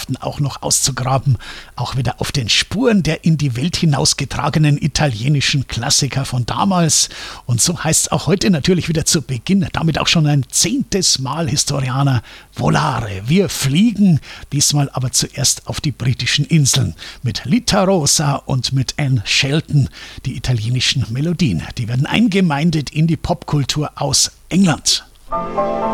Wissenschaften auch noch auszugraben, auch wieder auf den Spuren der in die Welt hinausgetragenen italienischen Klassiker von damals. Und so heißt es auch heute natürlich wieder zu Beginn, damit auch schon ein 10. Mal Historianer, Volare, wir fliegen, diesmal aber zuerst auf die britischen Inseln mit Lita Rosa und mit Anne Shelton, die italienischen Melodien. Die werden eingemeindet in die Popkultur aus England.